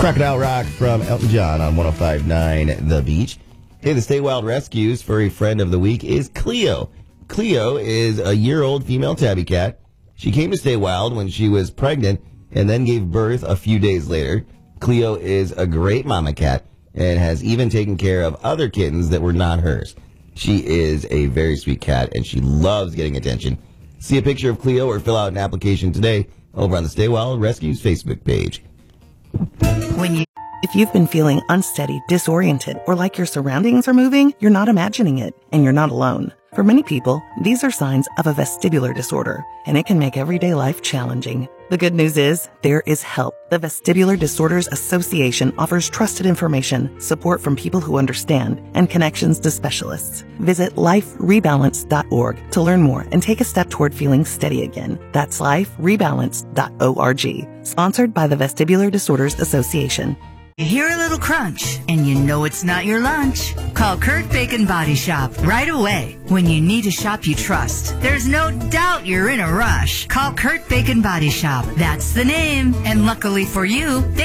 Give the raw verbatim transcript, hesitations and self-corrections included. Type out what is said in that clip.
Crocodile Rock from Elton John on one oh five point nine The Beach. Hey, the Stay Wild Rescues Furry Friend of the Week is Cleo. Cleo is a year-old female tabby cat. She came to Stay Wild when she was pregnant and then gave birth a few days later. Cleo is a great mama cat and has even taken care of other kittens that were not hers. She is a very sweet cat, and she loves getting attention. See a picture of Cleo or fill out an application today over on the Stay Wild Rescues Facebook page. When you, if you've been feeling unsteady, disoriented, or like your surroundings are moving, you're not imagining it, and you're not alone. For many people, these are signs of a vestibular disorder, and it can make everyday life challenging. The good news is, there is help. The Vestibular Disorders Association offers trusted information, support from people who understand, and connections to specialists. Visit life rebalance dot org to learn more and take a step toward feeling steady again. That's life rebalance dot org. Sponsored by the Vestibular Disorders Association. You hear a little crunch, and you know it's not your lunch. Call Kurt Bacon Body Shop right away. When you need a shop you trust, there's no doubt you're in a rush. Call Kurt Bacon Body Shop. That's the name. And luckily for you, they